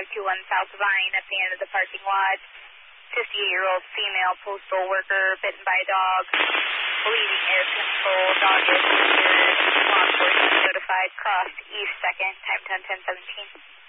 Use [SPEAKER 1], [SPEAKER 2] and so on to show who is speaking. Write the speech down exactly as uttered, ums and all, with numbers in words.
[SPEAKER 1] two one South Vine at the end of the parking lot. fifty-eight-year-old female postal worker bitten by a dog. Bleeding air control. Dog is injured. Law enforcement notified. Crossed East second. Time ten ten seventeen.